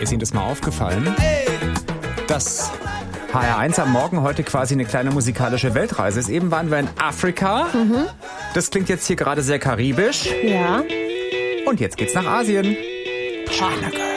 Ist Ihnen das mal aufgefallen? Dass HR1 am Morgen heute quasi eine kleine musikalische Weltreise ist. Eben waren wir in Afrika. Das klingt jetzt hier gerade sehr karibisch. Ja. Und jetzt geht's nach Asien. China Girl.